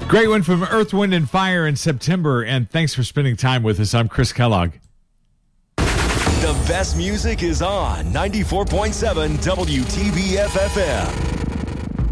Great one from Earth, Wind, and Fire in September, and thanks for spending time with us. I'm Chris Kellogg. The best music is on 94.7 WTBF FM.